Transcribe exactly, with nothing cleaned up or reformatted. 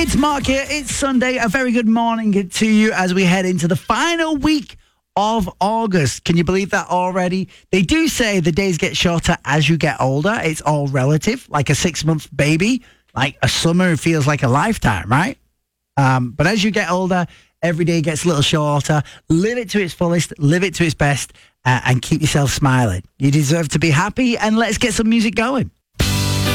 It's Mark here. It's Sunday. A very good morning to you as we head into the final week of August. Can you believe that already? They do say the days get shorter as you get older. It's all relative, like a six-month baby. Like a summer feels like a lifetime, right? Um, but as you get older, every day gets a little shorter. Live it to its fullest, live it to its best, uh, and keep yourself smiling. You deserve to be happy, and let's get some music going.